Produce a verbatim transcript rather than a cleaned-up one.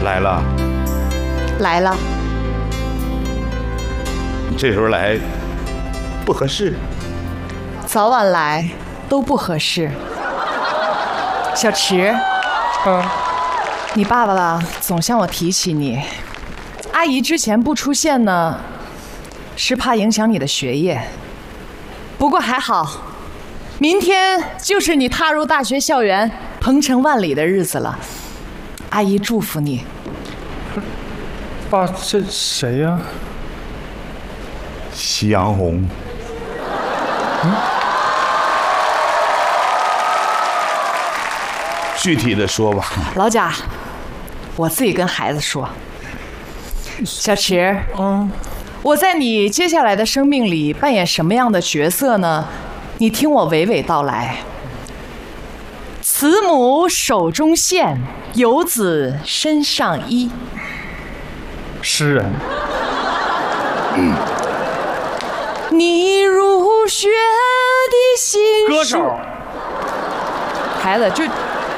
来了， 来了。 你这时候来不合适， 早晚来都不合适。小池， 嗯， 你爸爸总向我提起你，阿姨之前不出现呢，是怕影响你的学业。不过还好，明天就是你踏入大学校园、鹏程万里的日子了。阿姨祝福你。 爸，这谁呀？ 夕阳红。 嗯， 具体的说吧。 老贾，我自己跟孩子说。小池， 嗯， 我在你接下来的生命里扮演什么样的角色呢？你听我娓娓道来。慈母手中线，游子身上衣。 诗人。 嗯。你入学的心歌手。 孩子，就